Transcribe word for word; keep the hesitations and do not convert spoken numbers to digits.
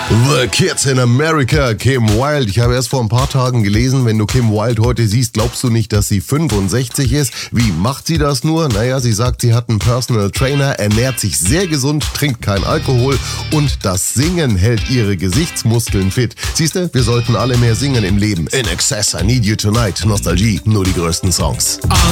The Kids in America, Kim Wilde. Ich habe erst vor ein paar Tagen gelesen, wenn du Kim Wilde heute siehst, glaubst du nicht, dass sie fünfundsechzig ist. Wie macht sie das nur? Naja, sie sagt, sie hat einen Personal Trainer, ernährt sich sehr gesund, trinkt kein Alkohol und das Singen hält ihre Gesichtsmuskeln fit. Siehste, wir sollten alle mehr singen im Leben. In Excess, I Need You Tonight, Nostalgie, nur die größten Songs.